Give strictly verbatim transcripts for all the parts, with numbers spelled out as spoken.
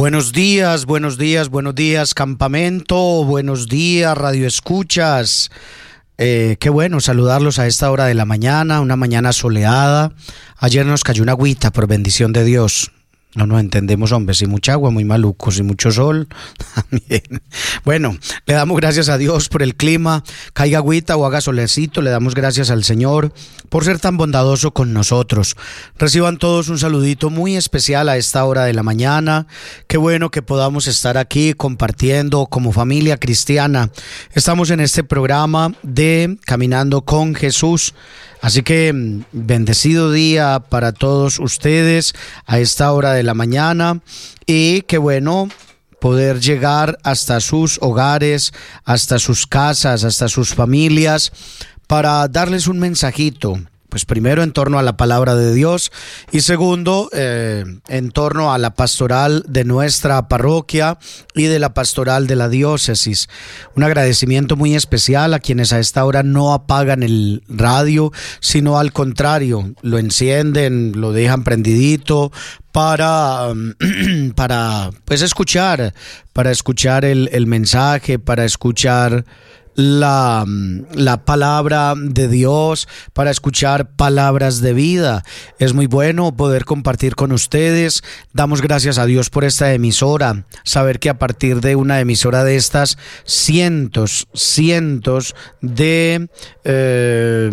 Buenos días, buenos días, buenos días, campamento, buenos días, radio escuchas. Eh, qué bueno saludarlos a esta hora de la mañana, una mañana soleada. Ayer nos cayó una agüita por bendición de Dios. No nos entendemos, hombre, si mucha agua, muy maluco, si mucho sol, también. Bueno, le damos gracias a Dios por el clima, caiga agüita o haga solecito, le damos gracias al Señor por ser tan bondadoso con nosotros. Reciban todos un saludito muy especial a esta hora de la mañana. Qué bueno que podamos estar aquí compartiendo como familia cristiana. Estamos en este programa de Caminando con Jesús. Así que bendecido día para todos ustedes a esta hora de la mañana y qué bueno poder llegar hasta sus hogares, hasta sus casas, hasta sus familias para darles un mensajito. Pues primero en torno a la palabra de Dios y segundo eh, en torno a la pastoral de nuestra parroquia y de la pastoral de la diócesis. Un agradecimiento muy especial a quienes a esta hora no apagan el radio, sino al contrario, lo encienden, lo dejan prendidito para, para pues escuchar, para escuchar el, el mensaje, para escuchar La, la palabra de Dios, para escuchar palabras de vida. Es muy bueno poder compartir con ustedes. Damos gracias a Dios por esta emisora, saber que a partir de una emisora de estas, cientos, cientos de, eh,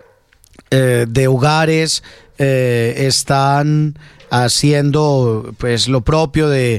eh, de hogares eh, están haciendo pues lo propio de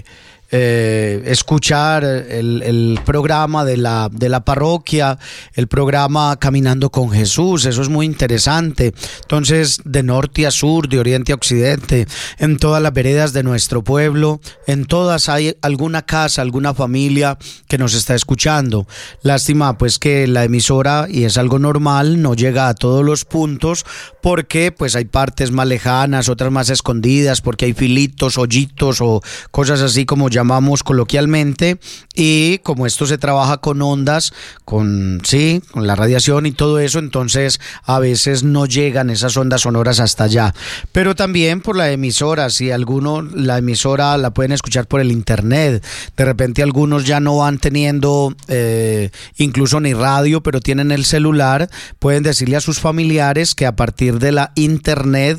Eh, escuchar el, el programa de la, de la parroquia, el programa Caminando con Jesús. Eso es muy interesante. Entonces, de norte a sur, de oriente a occidente, en todas las veredas de nuestro pueblo, en todas hay alguna casa, alguna familia que nos está escuchando. Lástima pues que la emisora, y es algo normal, no llega a todos los puntos porque pues hay partes más lejanas, otras más escondidas, porque hay filitos, hoyitos o cosas así como llamamos coloquialmente, y como esto se trabaja con ondas, con sí, con la radiación y todo eso, entonces a veces no llegan esas ondas sonoras hasta allá. Pero también por la emisora, si alguno la emisora la pueden escuchar por el internet, de repente algunos ya no van teniendo eh, incluso ni radio, pero tienen el celular, pueden decirle a sus familiares que a partir de la internet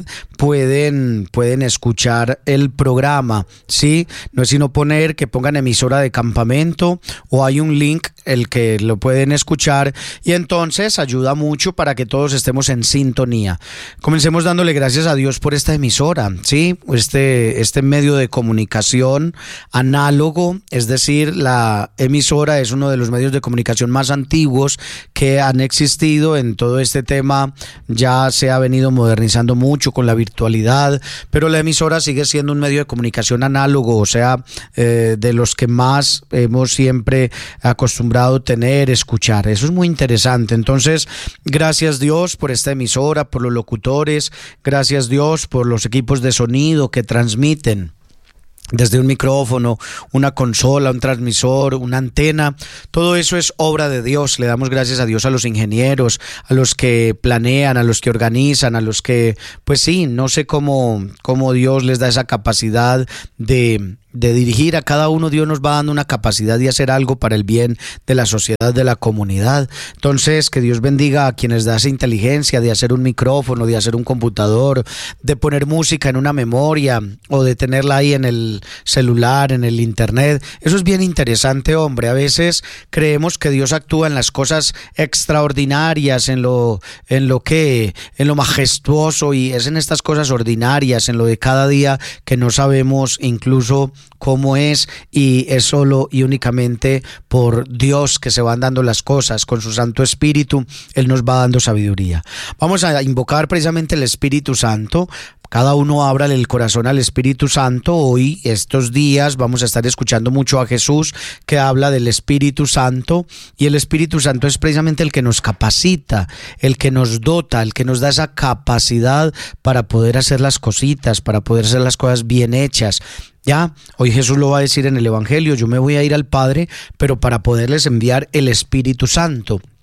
pueden pueden escuchar el programa, sí, no es sino poner que pongan emisora de campamento o hay un link el que lo pueden escuchar y entonces ayuda mucho para que todos estemos en sintonía. Comencemos dándole gracias a Dios por esta emisora, sí, este este medio de comunicación análogo, es decir, la emisora es uno de los medios de comunicación más antiguos que han existido. En todo este tema ya se ha venido modernizando mucho con la virtualidad, pero la emisora sigue siendo un medio de comunicación análogo, o sea, eh, de los que más hemos siempre acostumbrado tener, escuchar. Eso es muy interesante. Entonces, gracias Dios por esta emisora, por los locutores, gracias Dios por los equipos de sonido que transmiten desde un micrófono, una consola, un transmisor, una antena. Todo eso es obra de Dios. Le damos gracias a Dios a los ingenieros, a los que planean, a los que organizan, a los que, pues sí, no sé cómo, cómo Dios les da esa capacidad de de dirigir a cada uno. Dios nos va dando una capacidad de hacer algo para el bien de la sociedad, de la comunidad. Entonces, que Dios bendiga a quienes da esa inteligencia de hacer un micrófono, de hacer un computador, de poner música en una memoria o de tenerla ahí en el celular, en el internet. Eso es bien interesante, hombre. A veces creemos que Dios actúa en las cosas extraordinarias, en lo, en lo que, en lo majestuoso, y es en estas cosas ordinarias, en lo de cada día que no sabemos incluso cómo es, y es solo y únicamente por Dios que se van dando las cosas. Con su Santo Espíritu Él nos va dando sabiduría. Vamos a invocar precisamente el Espíritu Santo. Cada uno ábrale el corazón al Espíritu Santo. Hoy, estos días, vamos a estar escuchando mucho a Jesús que habla del Espíritu Santo, y el Espíritu Santo es precisamente el que nos capacita, el que nos dota, el que nos da esa capacidad para poder hacer las cositas, para poder hacer las cosas bien hechas. Ya, hoy Jesús lo va a decir en el Evangelio: yo me voy a ir al Padre, pero para poderles enviar el Espíritu Santo.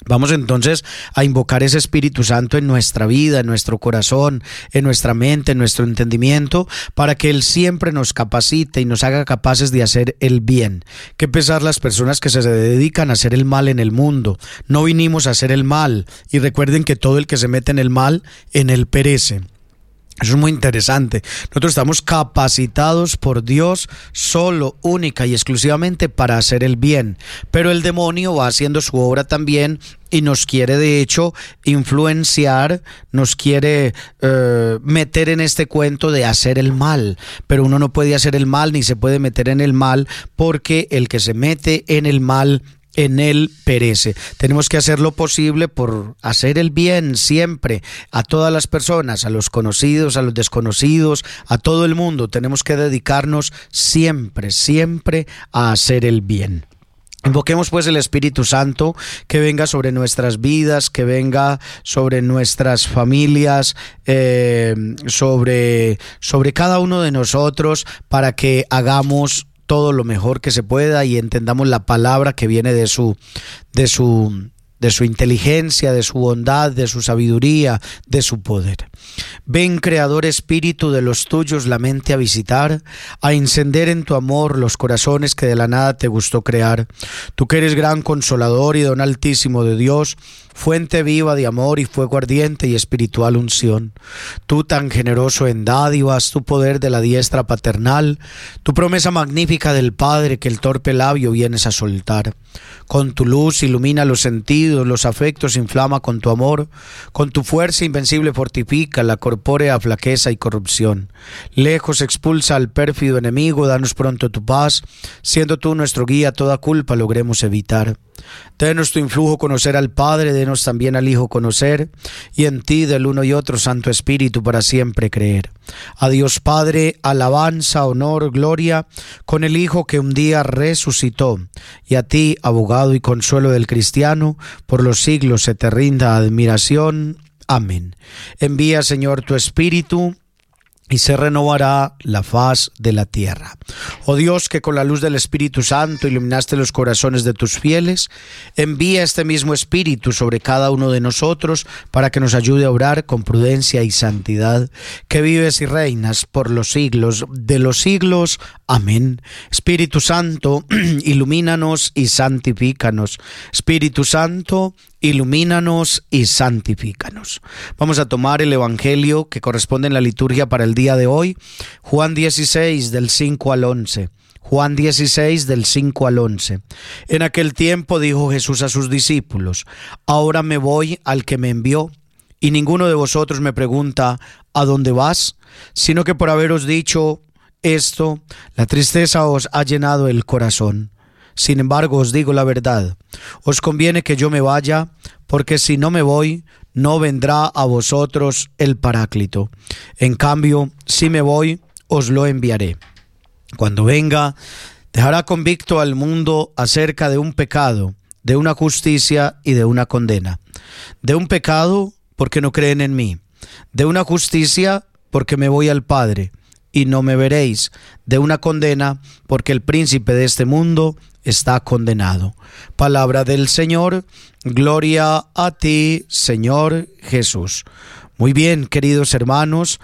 Vamos entonces a invocar ese Espíritu Santo en nuestra vida, en nuestro corazón, en nuestra mente, en nuestro entendimiento, para que Él siempre nos capacite y nos haga capaces de hacer el bien. Qué pesar las personas que se dedican a hacer el mal en el mundo. No vinimos a hacer el mal, y recuerden que todo el que se mete en el mal, en él perece. Eso es muy interesante. Nosotros estamos capacitados por Dios solo, única y exclusivamente para hacer el bien. Pero el demonio va haciendo su obra también y nos quiere de hecho influenciar, nos quiere eh, meter en este cuento de hacer el mal. Pero uno no puede hacer el mal ni se puede meter en el mal, porque el que se mete en el mal, en él perece. Tenemos que hacer lo posible por hacer el bien siempre, a todas las personas, a los conocidos, a los desconocidos, a todo el mundo. Tenemos que dedicarnos siempre, siempre a hacer el bien. Invoquemos pues el Espíritu Santo, que venga sobre nuestras vidas, que venga sobre nuestras familias, eh, sobre, sobre cada uno de nosotros, para que hagamos todo lo mejor que se pueda y entendamos la palabra que viene de su, de su, de su inteligencia, de su bondad, de su sabiduría, de su poder. Ven, Creador Espíritu, de los tuyos la mente a visitar, a encender en tu amor los corazones que de la nada te gustó crear. Tú que eres gran consolador y don altísimo de Dios, fuente viva de amor y fuego ardiente y espiritual unción. Tú tan generoso en dádivas, tu poder de la diestra paternal, tu promesa magnífica del Padre que el torpe labio vienes a soltar. Con tu luz ilumina los sentidos, los afectos inflama con tu amor, con tu fuerza invencible fortifica la corpórea flaqueza y corrupción. Lejos expulsa al pérfido enemigo, danos pronto tu paz, siendo tú nuestro guía, toda culpa logremos evitar. Denos tu influjo conocer al Padre, denos también al Hijo conocer, y en ti del uno y otro Santo Espíritu para siempre creer. A Dios Padre, alabanza, honor, gloria, con el Hijo que un día resucitó, y a ti, abogado y consuelo del cristiano, por los siglos se te rinda admiración. Amén. Envía, Señor, tu Espíritu, y se renovará la faz de la tierra. Oh Dios, que con la luz del Espíritu Santo iluminaste los corazones de tus fieles, envía este mismo Espíritu sobre cada uno de nosotros para que nos ayude a obrar con prudencia y santidad, que vives y reinas por los siglos de los siglos. Amén. Espíritu Santo, ilumínanos y santifícanos. Espíritu Santo, ilumínanos y santifícanos. Vamos a tomar el Evangelio que corresponde en la liturgia para el día de hoy, Juan dieciséis del cinco al once. Juan dieciséis del cinco al once. En aquel tiempo dijo Jesús a sus discípulos: ahora me voy al que me envió, y ninguno de vosotros me pregunta ¿a dónde vas? Sino que por haberos dicho esto, la tristeza os ha llenado el corazón. Sin embargo, os digo la verdad, os conviene que yo me vaya, porque si no me voy, no vendrá a vosotros el Paráclito. En cambio, si me voy, os lo enviaré. Cuando venga, dejará convicto al mundo acerca de un pecado, de una justicia y de una condena. De un pecado, porque no creen en mí. De una justicia, porque me voy al Padre, y no me veréis. De una condena, porque el príncipe de este mundo está condenado. Palabra del Señor. Gloria a ti, Señor Jesús. Muy bien, queridos hermanos,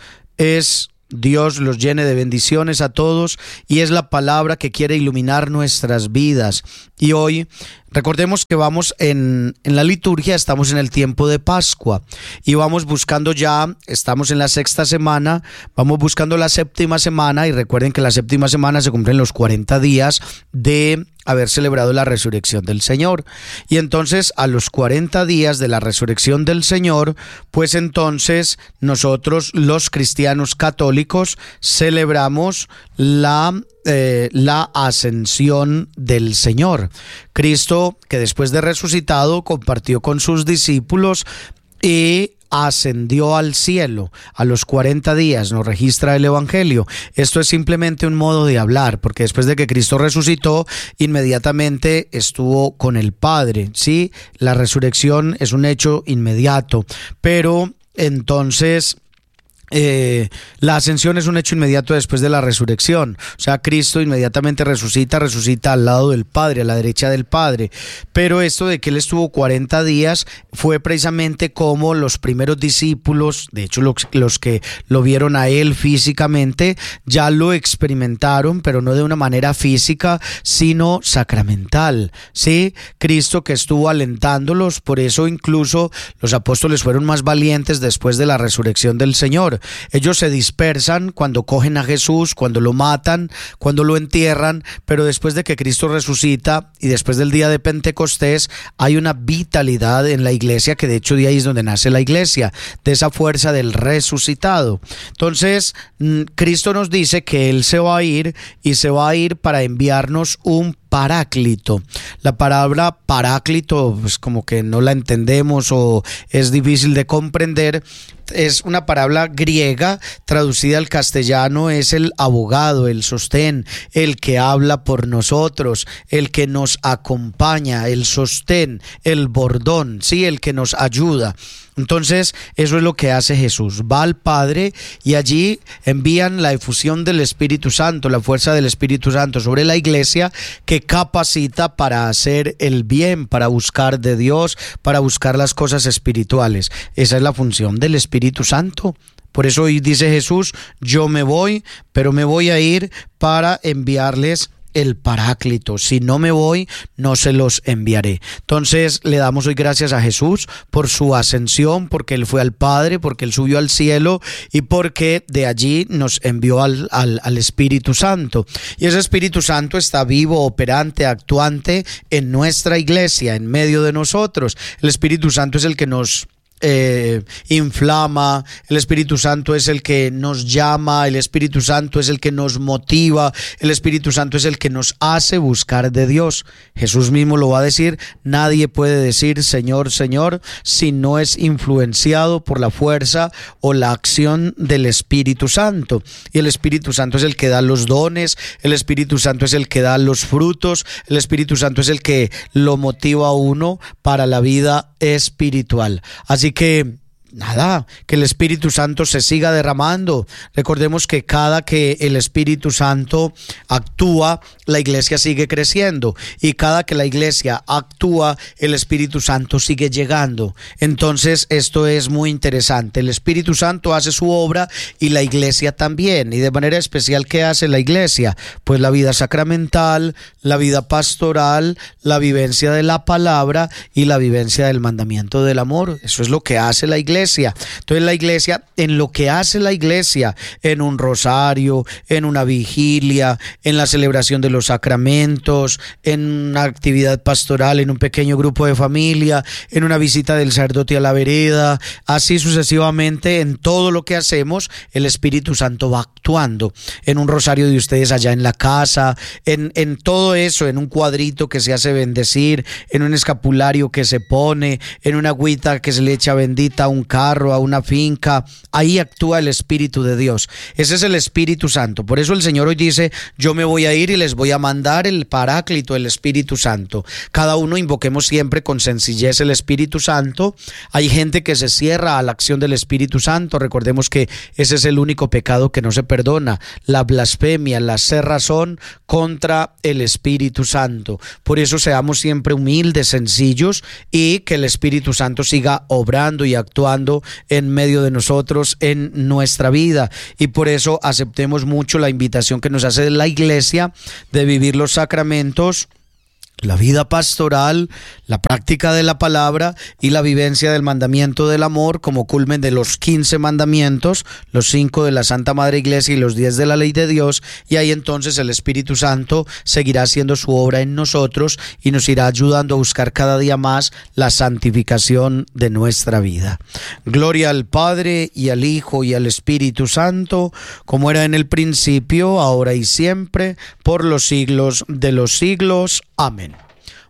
es Dios los llene de bendiciones a todos, y es la palabra que quiere iluminar nuestras vidas. Y hoy recordemos que vamos en, en la liturgia, estamos en el tiempo de Pascua y vamos buscando ya, estamos en la sexta semana, vamos buscando la séptima semana, y recuerden que la séptima semana se cumplen los cuarenta días de haber celebrado la resurrección del Señor. Y entonces a los cuarenta días de la resurrección del Señor, pues entonces nosotros los cristianos católicos celebramos la Eh, la ascensión del Señor. Cristo, que después de resucitado compartió con sus discípulos y ascendió al cielo a los cuarenta días, nos registra el Evangelio. Esto es simplemente un modo de hablar, porque después de que Cristo resucitó, inmediatamente estuvo con el Padre, ¿sí? La resurrección es un hecho inmediato, pero entonces Eh, la ascensión es un hecho inmediato después de la resurrección. O sea, Cristo inmediatamente resucita, resucita al lado del Padre, a la derecha del Padre. Pero esto de que Él estuvo cuarenta días fue precisamente como los primeros discípulos, de hecho los, los que lo vieron a Él físicamente, ya lo experimentaron, pero no de una manera física, sino sacramental. ¿Sí? Cristo que estuvo alentándolos, por eso incluso los apóstoles fueron más valientes después de la resurrección del Señor. Ellos se dispersan cuando cogen a Jesús, cuando lo matan, cuando lo entierran, pero después de que Cristo resucita y después del día de Pentecostés hay una vitalidad en la iglesia, que de hecho de ahí es donde nace la iglesia, de esa fuerza del resucitado. Entonces, Cristo nos dice que Él se va a ir y se va a ir para enviarnos un Paráclito. La palabra paráclito, pues como que no la entendemos o es difícil de comprender. Es una palabra griega traducida al castellano, es el abogado, el sostén, el que habla por nosotros, el que nos acompaña, el sostén, el bordón, sí, el que nos ayuda. Entonces, eso es lo que hace Jesús. Va al Padre y allí envían la efusión del Espíritu Santo, la fuerza del Espíritu Santo sobre la iglesia, que capacita para hacer el bien, para buscar de Dios, para buscar las cosas espirituales. Esa es la función del Espíritu Santo. Por eso hoy dice Jesús, yo me voy, pero me voy a ir para enviarles el Paráclito. Si no me voy, no se los enviaré. Entonces le damos hoy gracias a Jesús por su ascensión, porque Él fue al Padre, porque Él subió al cielo y porque de allí nos envió al, al, al Espíritu Santo. Y ese Espíritu Santo está vivo, operante, actuante en nuestra iglesia, en medio de nosotros. El Espíritu Santo es el que nos Eh, inflama, el Espíritu Santo es el que nos llama, el Espíritu Santo es el que nos motiva, el Espíritu Santo es el que nos hace buscar de Dios. Jesús mismo lo va a decir, nadie puede decir Señor, Señor, si no es influenciado por la fuerza o la acción del Espíritu Santo. Y el Espíritu Santo es el que da los dones, el Espíritu Santo es el que da los frutos, el Espíritu Santo es el que lo motiva a uno para la vida espiritual. Así que nada, que el Espíritu Santo se siga derramando. Recordemos que cada que el Espíritu Santo actúa, la iglesia sigue creciendo, y cada que la iglesia actúa, el Espíritu Santo sigue llegando. Entonces esto es muy interesante. El Espíritu Santo hace su obra y la iglesia también. Y de manera especial, ¿qué hace la iglesia? Pues la vida sacramental, la vida pastoral, la vivencia de la palabra y la vivencia del mandamiento del amor. Eso es lo que hace la iglesia. Entonces la iglesia, en lo que hace la iglesia, en un rosario, en una vigilia, en la celebración de los sacramentos, en una actividad pastoral, en un pequeño grupo de familia, en una visita del sacerdote a la vereda, así sucesivamente, en todo lo que hacemos, el Espíritu Santo va actuando. En un rosario de ustedes allá en la casa, en, en todo eso, en un cuadrito que se hace bendecir, en un escapulario que se pone, en una agüita que se le echa bendita a un carro, a una finca, ahí actúa el Espíritu de Dios. Ese es el Espíritu Santo. Por eso el Señor hoy dice, yo me voy a ir y les voy a mandar el Paráclito, el Espíritu Santo. Cada uno invoquemos siempre con sencillez el Espíritu Santo. Hay gente que se cierra a la acción del Espíritu Santo. Recordemos que ese es el único pecado que no se perdona, la blasfemia, la cerrazón contra el Espíritu Santo. Por eso seamos siempre humildes, sencillos, y que el Espíritu Santo siga obrando y actuando en medio de nosotros, en nuestra vida. Y por eso aceptemos mucho la invitación que nos hace la iglesia de vivir los sacramentos, la vida pastoral, la práctica de la palabra y la vivencia del mandamiento del amor como culmen de los quince mandamientos, los cinco de la Santa Madre Iglesia y los diez de la ley de Dios. Y ahí entonces el Espíritu Santo seguirá haciendo su obra en nosotros y nos irá ayudando a buscar cada día más la santificación de nuestra vida. Gloria al Padre y al Hijo y al Espíritu Santo, como era en el principio, ahora y siempre, por los siglos de los siglos. Amén.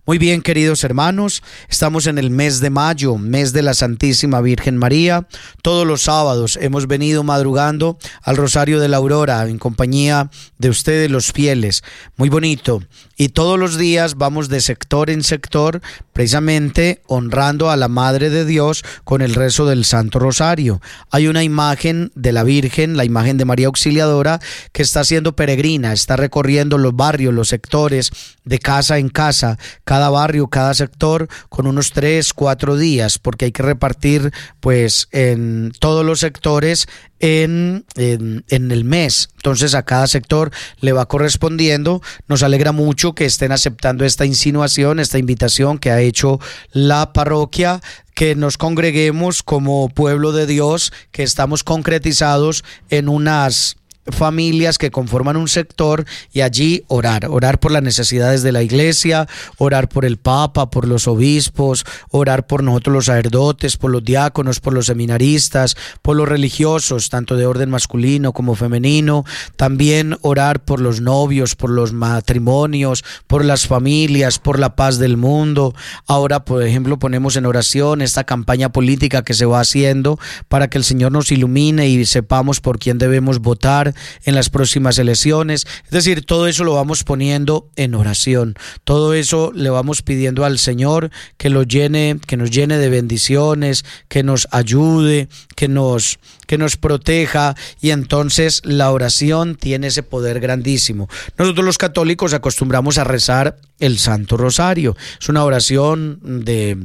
Muy bien, queridos hermanos, estamos en el mes de mayo, mes de la Santísima Virgen María. Todos los sábados hemos venido madrugando al Rosario de la Aurora en compañía de ustedes los fieles. Muy bonito. Y todos los días vamos de sector en sector, precisamente honrando a la Madre de Dios con el rezo del Santo Rosario. Hay una imagen de la Virgen, la imagen de María Auxiliadora, que está siendo peregrina, está recorriendo los barrios, los sectores, de casa en casa, cada barrio, cada sector, con unos tres, cuatro días, porque hay que repartir pues en todos los sectores En, en, en el mes. Entonces a cada sector le va correspondiendo. Nos alegra mucho que estén aceptando esta insinuación, esta invitación que ha hecho la parroquia, que nos congreguemos como pueblo de Dios, que estamos concretizados en unas familias que conforman un sector y allí orar, orar por las necesidades de la iglesia, orar por el Papa, por los obispos, orar por nosotros los sacerdotes, por los diáconos, por los seminaristas, por los religiosos, tanto de orden masculino como femenino, también orar por los novios, por los matrimonios, por las familias, por la paz del mundo. Ahora, por ejemplo, ponemos en oración esta campaña política que se va haciendo para que el Señor nos ilumine y sepamos por quién debemos votar en las próximas elecciones. Es decir, todo eso lo vamos poniendo en oración, todo eso le vamos pidiendo al Señor que lo llene, que nos llene de bendiciones, que nos ayude, que nos, que nos proteja, y entonces la oración tiene ese poder grandísimo. Nosotros los católicos acostumbramos a rezar el Santo Rosario, es una oración de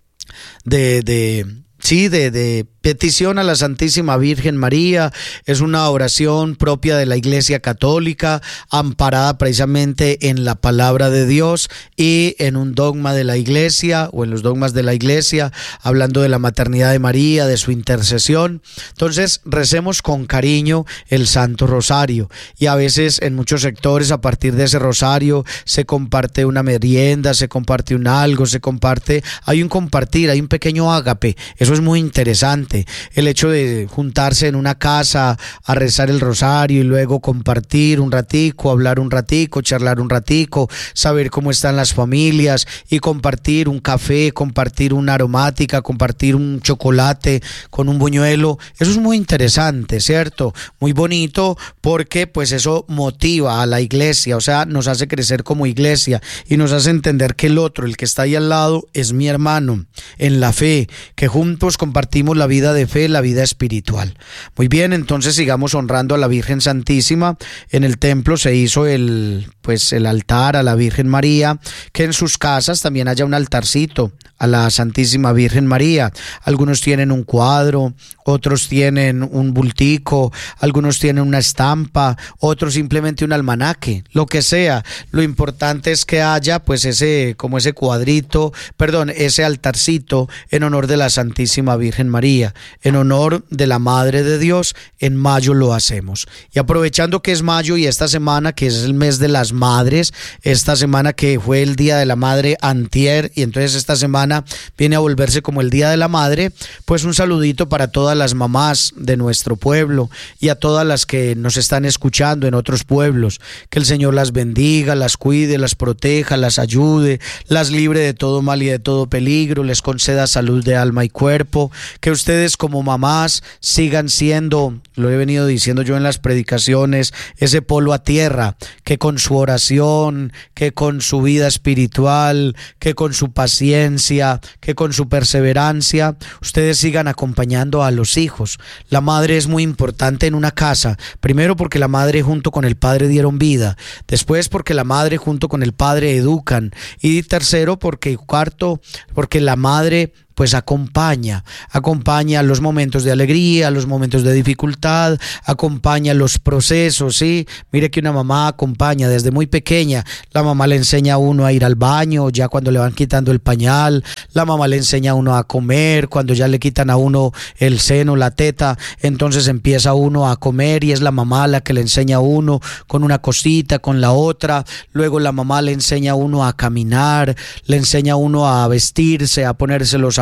de, de sí, de, de petición a la Santísima Virgen María. Es una oración propia de la Iglesia Católica, amparada precisamente en la palabra de Dios y en un dogma de la Iglesia, o en los dogmas de la Iglesia, hablando de la maternidad de María, de su intercesión. Entonces, recemos con cariño el Santo Rosario, y a veces en muchos sectores, a partir de ese rosario, se comparte una merienda, se comparte un algo, se comparte, hay un compartir, hay un pequeño ágape. Eso es muy interesante. El hecho de juntarse en una casa a rezar el rosario y luego compartir un ratico, hablar un ratico, charlar un ratico, saber cómo están las familias y compartir un café, compartir una aromática, compartir un chocolate con un buñuelo. Eso es muy interesante, ¿cierto? Muy bonito, porque pues eso motiva a la iglesia, o sea, nos hace crecer como iglesia y nos hace entender que el otro, el que está ahí al lado, es mi hermano en la fe, que juntos compartimos la vida de fe, la vida espiritual. Muy bien, entonces sigamos honrando a la Virgen Santísima. En el templo se hizo el, pues, el altar a la Virgen María, que en sus casas también haya un altarcito a la Santísima Virgen María. Algunos tienen un cuadro, otros tienen un bultico, algunos tienen una estampa, otros simplemente un almanaque, lo que sea. Lo importante es que haya pues ese, como ese cuadrito, perdón, ese altarcito en honor de la Santísima Virgen María, en honor de la Madre de Dios. En mayo lo hacemos. Y aprovechando que es mayo y esta semana que es el mes de las madres, esta semana que fue el Día de la Madre antier, y entonces esta semana viene a volverse como el Día de la Madre, pues un saludito para todas las mamás de nuestro pueblo y a todas las que nos están escuchando en otros pueblos. Que el Señor las bendiga, las cuide, las proteja, las ayude, las libre de todo mal y de todo peligro, les conceda salud de alma y cuerpo. Que ustedes como mamás sigan siendo, lo he venido diciendo yo en las predicaciones, ese polo a tierra, que con su oración, que con su vida espiritual, que con su paciencia, que con su perseverancia, ustedes sigan acompañando a los hijos. La madre es muy importante en una casa, primero porque la madre junto con el padre dieron vida, después porque la madre junto con el padre educan, y tercero porque, cuarto, porque la madre pues acompaña, acompaña los momentos de alegría, los momentos de dificultad, acompaña los procesos, ¿sí? Mire que una mamá acompaña desde muy pequeña. La mamá le enseña a uno a ir al baño, ya cuando le van quitando el pañal. La mamá le enseña a uno a comer, cuando ya le quitan a uno el seno, la teta, entonces empieza uno a comer, y es la mamá la que le enseña a uno con una cosita, con la otra. Luego la mamá le enseña a uno a caminar, le enseña a uno a vestirse, a ponerse los zapatos,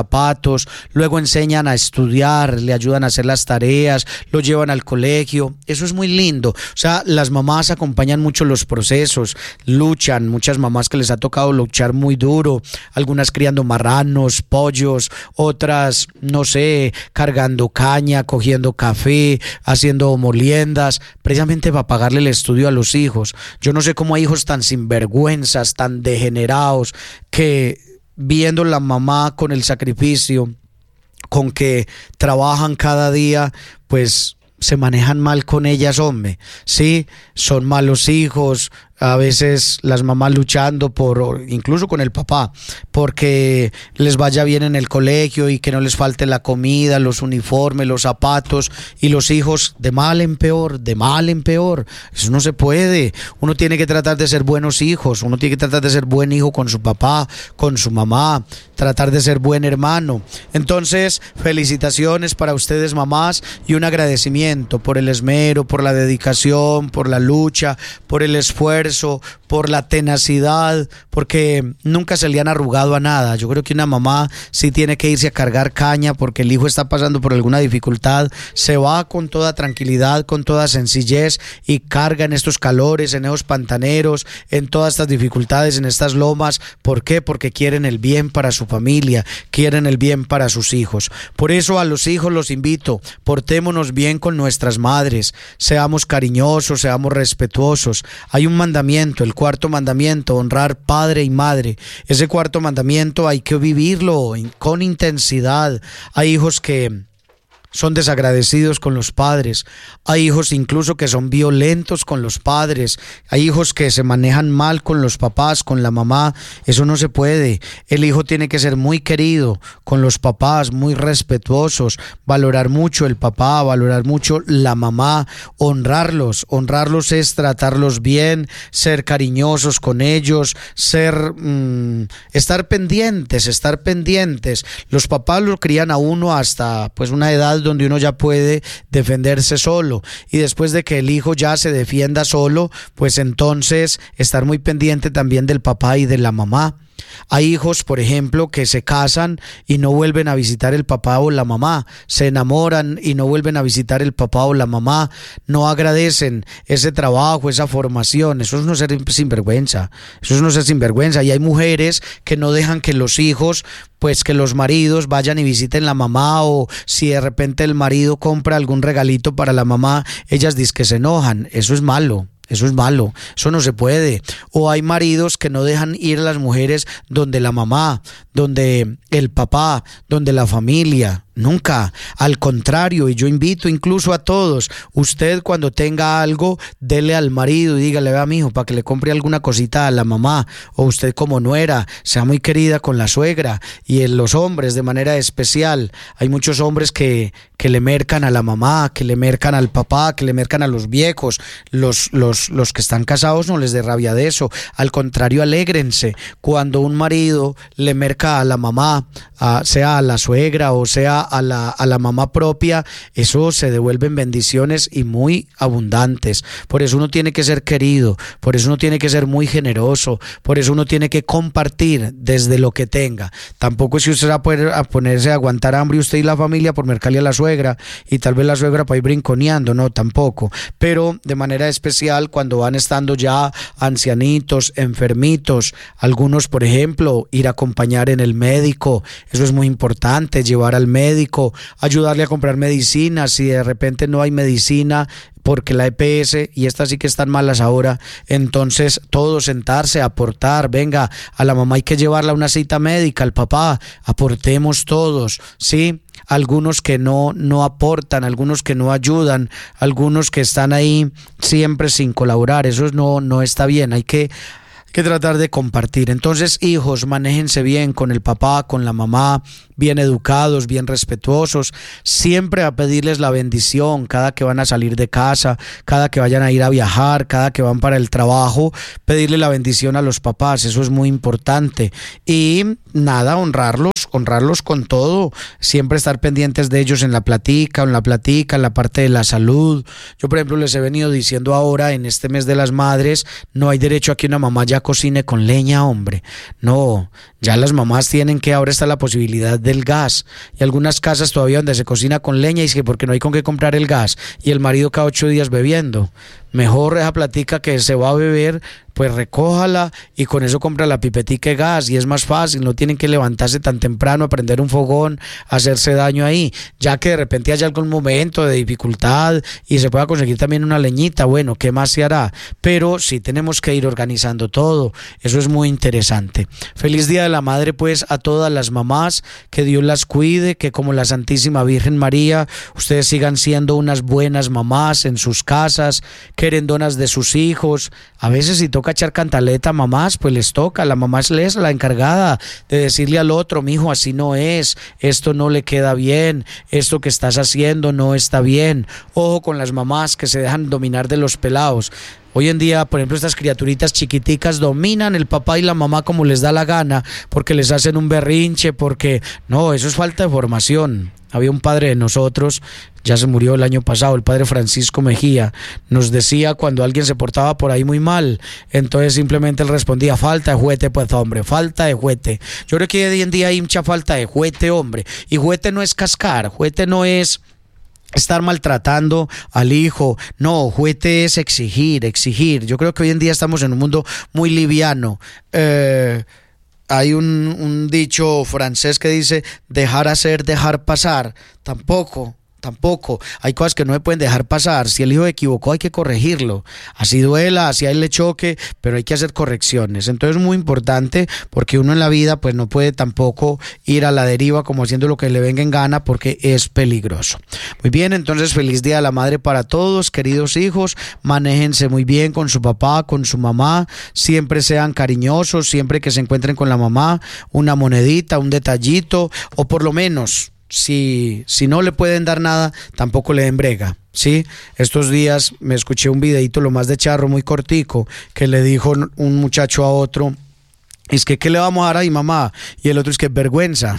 zapatos, luego enseñan a estudiar, le ayudan a hacer las tareas, lo llevan al colegio. Eso es muy lindo. O sea, las mamás acompañan mucho los procesos, luchan, muchas mamás que les ha tocado luchar muy duro, algunas criando marranos, pollos, otras, no sé, cargando caña, cogiendo café, haciendo moliendas, precisamente para pagarle el estudio a los hijos. Yo no sé cómo hay hijos tan sinvergüenzas, tan degenerados, que viendo la mamá con el sacrificio con que trabajan cada día, pues se manejan mal con ellas, hombre. Sí, son malos hijos, a veces las mamás luchando por, incluso con el papá, porque les vaya bien en el colegio y que no les falte la comida, los uniformes, los zapatos, y los hijos de mal en peor, de mal en peor. Eso no se puede. Uno tiene que tratar de ser buenos hijos, uno tiene que tratar de ser buen hijo con su papá, con su mamá, tratar de ser buen hermano. Entonces, felicitaciones para ustedes, mamás, y un agradecimiento por el esmero, por la dedicación, por la lucha, por el esfuerzo, por la tenacidad, porque nunca se le han arrugado a nada. Yo creo que una mamá sí tiene que irse a cargar caña porque el hijo está pasando por alguna dificultad, se va con toda tranquilidad, con toda sencillez y carga en estos calores, en esos pantaneros, en todas estas dificultades, en estas lomas. ¿Por qué? Porque quieren el bien para su familia, quieren el bien para sus hijos. Por eso a los hijos los invito, portémonos bien con nuestras madres, seamos cariñosos, seamos respetuosos. Hay un mandamiento, el cuarto mandamiento, honrar padre y madre. Ese cuarto mandamiento hay que vivirlo con intensidad. Hay hijos que son desagradecidos con los padres, hay hijos incluso que son violentos con los padres, hay hijos que se manejan mal con los papás, con la mamá. Eso no se puede. El hijo tiene que ser muy querido con los papás, muy respetuosos, valorar mucho el papá, valorar mucho la mamá, honrarlos. Honrarlos es tratarlos bien, ser cariñosos con ellos, ser mmm, estar pendientes, estar pendientes. Los papás lo crían a uno hasta pues una edad donde uno ya puede defenderse solo, y después de que el hijo ya se defienda solo, pues entonces estar muy pendiente también del papá y de la mamá. Hay hijos, por ejemplo, que se casan y no vuelven a visitar el papá o la mamá, se enamoran y no vuelven a visitar el papá o la mamá, no agradecen ese trabajo, esa formación. Eso es no ser sinvergüenza, eso es no ser sinvergüenza. Y hay mujeres que no dejan que los hijos, pues que los maridos vayan y visiten la mamá, o si de repente el marido compra algún regalito para la mamá, ellas dicen que se enojan. Eso es malo. Eso es malo, eso no se puede. O hay maridos que no dejan ir a las mujeres donde la mamá, donde el papá, donde la familia. Nunca, al contrario. Y yo invito incluso a todos, usted cuando tenga algo, dele al marido y dígale: vea, mijo, para que le compre alguna cosita a la mamá. O usted como nuera, sea muy querida con la suegra. Y en los hombres de manera especial, hay muchos hombres que, que le mercan a la mamá, que le mercan al papá, que le mercan a los viejos. Los, los, los que están casados no les dé rabia de eso, al contrario, alégrense cuando un marido le merca a la mamá, a, sea a la suegra o sea a la, a la mamá propia. Eso se devuelven bendiciones y muy abundantes. Por eso uno tiene que ser querido, por eso uno tiene que ser muy generoso, por eso uno tiene que compartir desde lo que tenga. Tampoco es que usted va a poder a ponerse a aguantar hambre usted y la familia por mercarle a la suegra, y tal vez la suegra para ir brinconeando, no, tampoco. Pero de manera especial cuando van estando ya ancianitos, enfermitos, algunos, por ejemplo, ir a acompañar en el médico. Eso es muy importante, llevar al médico, ayudarle a comprar medicinas. Si de repente no hay medicina porque la E P S y estas sí que están malas ahora, entonces todos sentarse, aportar. Venga, a la mamá hay que llevarla a una cita médica, al papá, aportemos todos, ¿sí? Algunos que no, no aportan, algunos que no ayudan, algunos que están ahí siempre sin colaborar. Eso no, no está bien. Hay que que tratar de compartir. Entonces, hijos, manéjense bien con el papá, con la mamá, bien educados, bien respetuosos, siempre a pedirles la bendición cada que van a salir de casa, cada que vayan a ir a viajar, cada que van para el trabajo, pedirle la bendición a los papás. Eso es muy importante. Y nada, honrarlos, honrarlos con todo, siempre estar pendientes de ellos en la platica, en la platica, en la parte de la salud. Yo, por ejemplo, les he venido diciendo ahora, en este mes de las madres, no hay derecho a que una mamá ya cocine con leña, hombre. No, ya las mamás tienen que, ahora está la posibilidad del gas. Y algunas casas todavía donde se cocina con leña y es que porque no hay con qué comprar el gas. Y el marido cada ocho días bebiendo. Mejor esa platica que se va a beber, pues recójala y con eso compra la pipetica de gas y es más fácil, no tienen que levantarse tan temprano a prender un fogón, hacerse daño ahí, ya que de repente haya algún momento de dificultad y se pueda conseguir también una leñita, bueno, ¿qué más se hará? Pero sí tenemos que ir organizando todo, eso es muy interesante. Feliz Día de la Madre pues a todas las mamás, que Dios las cuide, que como la Santísima Virgen María, ustedes sigan siendo unas buenas mamás en sus casas, querendonas de sus hijos. A veces si toca echar cantaleta a mamás, pues les toca, la mamá es la encargada de decirle al otro, mijo, así no es, esto no le queda bien, esto que estás haciendo no está bien. Ojo con las mamás que se dejan dominar de los pelados. Hoy en día, por ejemplo, estas criaturitas chiquiticas dominan el papá y la mamá como les da la gana, porque les hacen un berrinche, porque no, eso es falta de formación. Había un padre de nosotros, ya se murió el año pasado, el padre Francisco Mejía, nos decía cuando alguien se portaba por ahí muy mal, entonces simplemente él respondía, falta de juguete pues hombre, falta de juguete. Yo creo que hoy en día hay mucha falta de juguete, hombre, y juguete no es cascar, juguete no es estar maltratando al hijo, no, juguete es exigir, exigir. Yo creo que hoy en día estamos en un mundo muy liviano. Eh... Hay un, un dicho francés que dice dejar hacer, dejar pasar. Tampoco, tampoco. Hay cosas que no se pueden dejar pasar. Si el hijo equivocó hay que corregirlo. Así duela, así a él le choque, pero hay que hacer correcciones. Entonces es muy importante porque uno en la vida pues no puede tampoco ir a la deriva como haciendo lo que le venga en gana porque es peligroso. Muy bien, entonces feliz Día de la Madre para todos, queridos hijos. Manéjense muy bien con su papá, con su mamá. Siempre sean cariñosos, siempre que se encuentren con la mamá, una monedita, un detallito o por lo menos... Si, si no le pueden dar nada, tampoco le den brega, ¿sí? Estos días me escuché un videito, lo más de charro, muy cortico, que le dijo un muchacho a otro, es que ¿qué le vamos a dar a mi mamá? Y el otro es que vergüenza.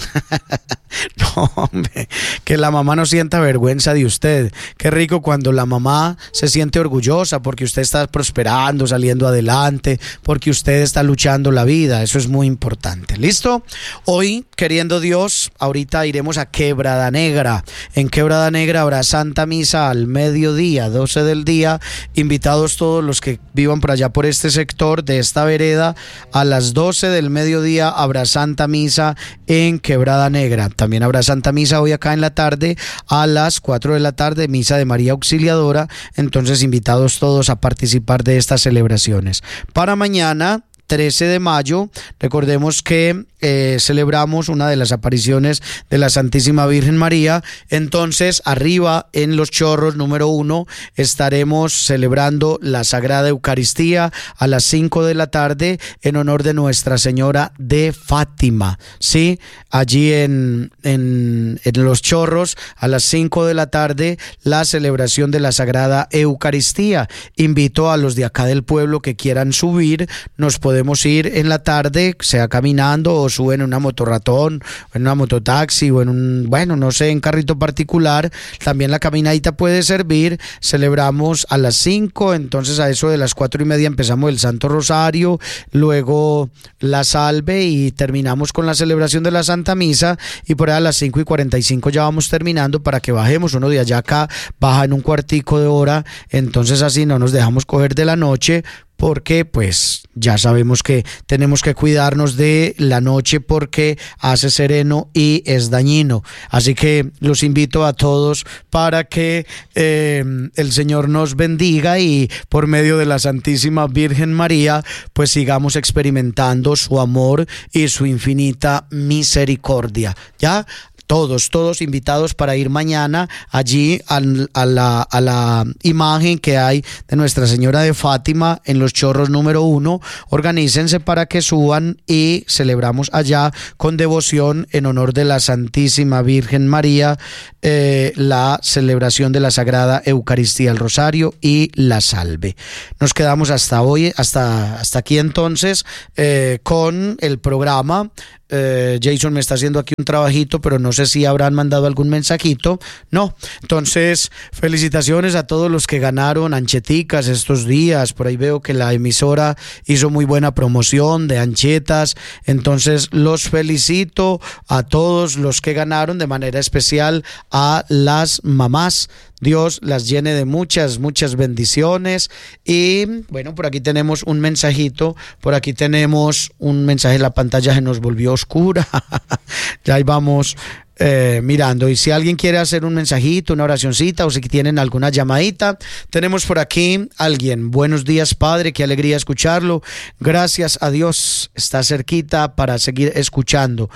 No, hombre, que la mamá no sienta vergüenza de usted. Qué rico cuando la mamá se siente orgullosa porque usted está prosperando, saliendo adelante, porque usted está luchando la vida. Eso es muy importante. ¿Listo? Hoy, queriendo Dios, ahorita iremos a Quebrada Negra. En Quebrada Negra habrá Santa Misa al mediodía, doce del día. Invitados todos los que vivan por allá por este sector de esta vereda. A las doce del mediodía habrá Santa Misa en Quebrada Negra. También habrá Santa Misa hoy acá en la tarde a las cuatro de la tarde, Misa de María Auxiliadora. Entonces invitados todos a participar de estas celebraciones. Para mañana, trece de mayo, recordemos que eh, celebramos una de las apariciones de la Santísima Virgen María. Entonces arriba en Los Chorros número uno estaremos celebrando la Sagrada Eucaristía a las cinco de la tarde en honor de Nuestra Señora de Fátima, ¿sí? Allí en, en, en Los Chorros a las cinco de la tarde la celebración de la Sagrada Eucaristía. Invito a los de acá del pueblo que quieran subir, nos podemos ir en la tarde, sea caminando o suben en una motorratón, en una mototaxi o en un, bueno, no sé, en carrito particular. También la caminadita puede servir. Celebramos a las cinco, entonces a eso de las cuatro y media empezamos el Santo Rosario, luego la salve y terminamos con la celebración de la Santa Misa y por ahí a las cinco y cuarenta y cinco ya vamos terminando para que bajemos. Uno de allá acá baja en un cuartico de hora, entonces así no nos dejamos coger de la noche, porque pues ya sabemos que tenemos que cuidarnos de la noche porque hace sereno y es dañino. Así que los invito a todos para que eh, el Señor nos bendiga y por medio de la Santísima Virgen María pues sigamos experimentando su amor y su infinita misericordia. ¿Ya? Todos, todos invitados para ir mañana allí a, a, la, a la imagen que hay de Nuestra Señora de Fátima en Los Chorros número uno. Organícense para que suban y celebramos allá con devoción en honor de la Santísima Virgen María eh, la celebración de la Sagrada Eucaristía, el Rosario y la Salve. Nos quedamos hasta hoy, hasta, hasta aquí entonces eh, con el programa eh, Jason me está haciendo aquí un trabajito, pero no sé si habrán mandado algún mensajito. No, entonces felicitaciones a todos los que ganaron ancheticas estos días. Por ahí veo que la emisora hizo muy buena promoción de anchetas, entonces los felicito a todos los que ganaron, de manera especial a las mamás. Dios las llene de muchas, muchas bendiciones. Y bueno, por aquí tenemos un mensajito, por aquí tenemos un mensaje, la pantalla se nos volvió oscura, ya ahí vamos eh, mirando. Y si alguien quiere hacer un mensajito, una oracioncita, o si tienen alguna llamadita, tenemos por aquí alguien. Buenos días, padre, qué alegría escucharlo, gracias a Dios, está cerquita para seguir escuchando,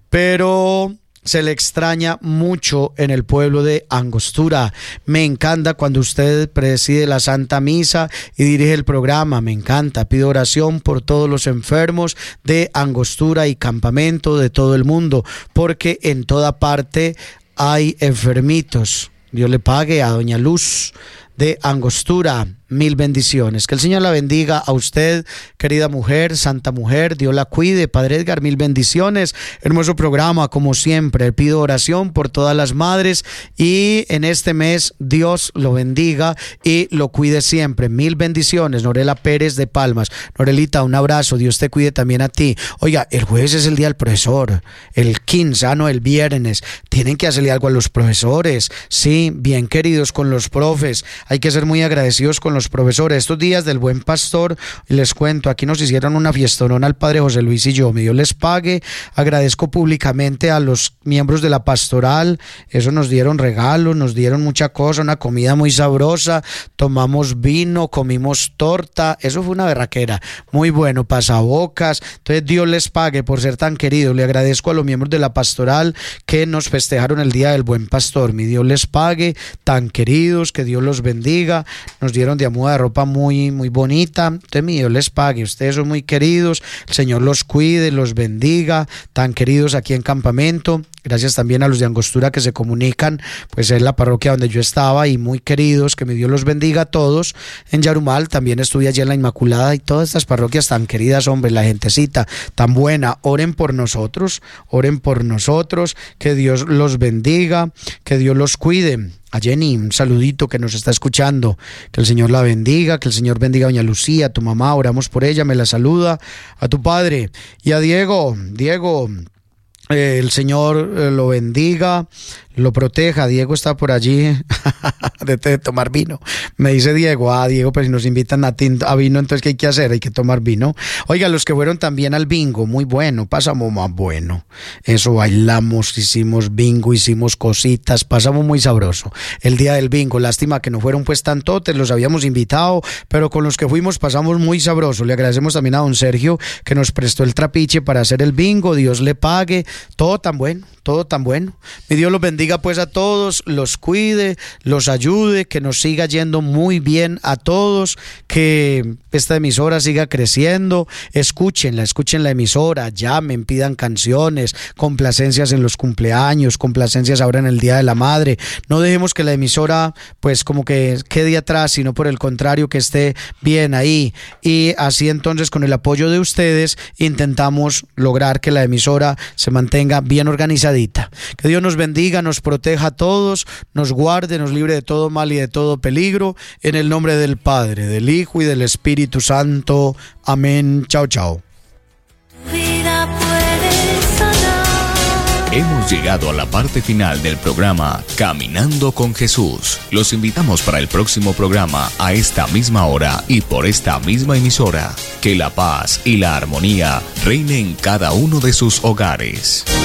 pero se le extraña mucho en el pueblo de Angostura. Me encanta cuando usted preside la Santa Misa y dirige el programa, me encanta. Pido oración por todos los enfermos de Angostura y Campamento, de todo el mundo, porque en toda parte hay enfermitos. Dios le pague a doña Luz de Angostura, mil bendiciones. Que el Señor la bendiga a usted, querida mujer, santa mujer. Dios la cuide. Padre Edgar, mil bendiciones. Hermoso programa, como siempre. Pido oración por todas las madres y en este mes Dios lo bendiga y lo cuide siempre. Mil bendiciones. Norela Pérez de Palmas. Norelita, un abrazo. Dios te cuide también a ti. Oiga, el jueves es el día del profesor. El quince, ah, no, el viernes. Tienen que hacerle algo a los profesores. Sí, bien queridos con los profes. Hay que ser muy agradecidos con los profesores. Estos días del Buen Pastor, les cuento, aquí nos hicieron una fiestonona al padre José Luis y yo. Mi Dios les pague. Agradezco públicamente a los miembros de la pastoral. Eso, nos dieron regalos, nos dieron mucha cosa, una comida muy sabrosa. Tomamos vino, comimos torta. Eso fue una berraquera. Muy bueno, pasabocas. Entonces, Dios les pague por ser tan queridos. Le agradezco a los miembros de la pastoral que nos festejaron el día del Buen Pastor. Mi Dios les pague, tan queridos, que Dios los bendiga. Diga, nos dieron de muda de ropa muy, muy bonita. Entonces, mi Dios les pague. Ustedes son muy queridos. El Señor los cuide, los bendiga. Tan queridos aquí en Campamento. Gracias también a los de Angostura que se comunican, pues es la parroquia donde yo estaba, y muy queridos, que mi Dios los bendiga a todos. En Yarumal también estuve allí en la Inmaculada, y todas estas parroquias tan queridas, hombre, la gentecita tan buena. Oren por nosotros, oren por nosotros, que Dios los bendiga, que Dios los cuide. A Jenny, un saludito que nos está escuchando, que el Señor la bendiga, que el Señor bendiga a doña Lucía, a tu mamá, oramos por ella, me la saluda, a tu padre, y a Diego, Diego, eh, el Señor eh, lo bendiga, lo proteja. Diego está por allí de, de tomar vino. Me dice Diego, ah Diego, pues si nos invitan a, tinto, a vino, entonces ¿qué hay que hacer? Hay que tomar vino. Oiga, los que fueron también al bingo, muy bueno, pasamos más bueno. Eso, bailamos, hicimos bingo, hicimos cositas, pasamos muy sabroso. El día del bingo, lástima que no fueron pues tantotes, los habíamos invitado, pero con los que fuimos pasamos muy sabroso. Le agradecemos también a don Sergio que nos prestó el trapiche para hacer el bingo. Dios le pague, todo tan bueno, todo tan bueno. Mi Dios los bendiga pues a todos, los cuide, los ayude, que nos siga yendo muy bien a todos, que esta emisora siga creciendo. Escúchenla, escuchen la emisora, llamen, pidan canciones, complacencias en los cumpleaños, complacencias ahora en el Día de la Madre. No dejemos que la emisora pues como que quede atrás, sino por el contrario, que esté bien ahí. Y así entonces, con el apoyo de ustedes, intentamos lograr que la emisora se mantenga bien organizadita. Que Dios nos bendiga, nos proteja a todos, nos guarde, nos libre de todo mal y de todo peligro, en el nombre del Padre, del Hijo y del Espíritu Santo. Amén. Chao, chao. Hemos llegado a la parte final del programa Caminando con Jesús. Los invitamos para el próximo programa a esta misma hora y por esta misma emisora. Que la paz y la armonía reinen en cada uno de sus hogares.